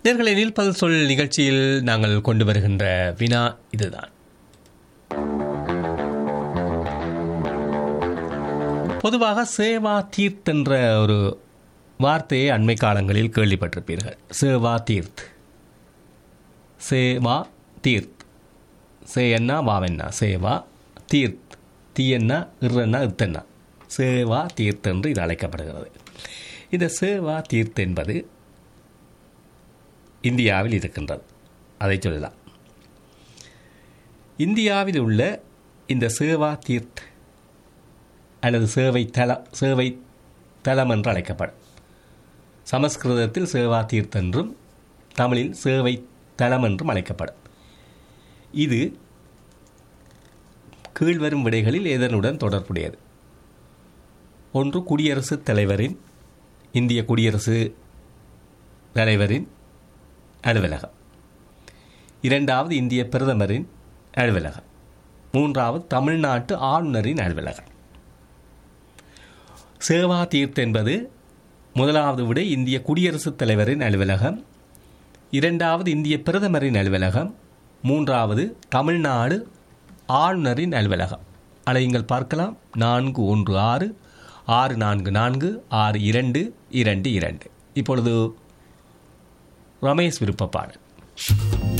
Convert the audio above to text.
நேர்களை நீல்பல் சொல் நிகழ்ச்சியில் நாங்கள் கொண்டு வருகின்ற வினா இதுதான். பொதுவாக சேவா தீர்த் என்ற ஒரு வார்த்தையை அண்மை காலங்களில் கேள்விப்பட்டிருப்பீர்கள். சேவா தீர்த், சேவா தீர்த், சே என்ன வாவென்னா சேவா தீர்த், தீயன்னா இறன்னா இத்தன்னா சேவா தீர்த் என்று இது அழைக்கப்படுகிறது. இந்த சேவா தீர்த் என்பது இந்தியாவில் இருக்கின்றது, அதை சொல்லலாம். இந்தியாவில் உள்ள இந்த சேவா தீர்த் அல்லது சேவை தலம் என்று அழைக்கப்படும். சமஸ்கிருதத்தில் சேவா தீர்த் என்றும் தமிழில் சேவை தலம் என்றும் அழைக்கப்படும். இது கீழ்வரும் விடைகளில் எதனுடன் தொடர்புடையது? ஒன்று, குடியரசுத் தலைவரின், இந்திய குடியரசு தலைவரின் அலுவலகம். இரண்டாவது, இந்திய பிரதமரின் அலுவலகம். மூன்றாவது, தமிழ்நாட்டு ஆளுநரின் அலுவலகம். சேவா தீர்த் என்பது முதலாவது விடை இந்திய குடியரசுத் தலைவரின் அலுவலகம், இரண்டாவது இந்திய பிரதமரின் அலுவலகம், மூன்றாவது தமிழ்நாடு ஆளுநரின் அலுவலகம். அலையுங்கள் பார்க்கலாம். 416 644 6222. இப்பொழுது ரமேஷ் விருப்ப பாடல்.